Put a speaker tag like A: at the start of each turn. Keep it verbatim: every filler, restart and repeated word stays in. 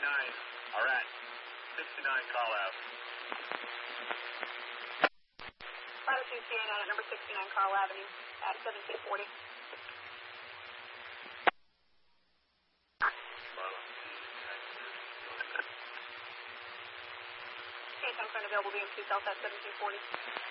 A: sixty-nine are at sixty-nine call out.
B: Pilot two C A nine at number sixty-nine Carl Avenue at seventeen forty. Okay, I'm available B M two Delta at seventeen forty.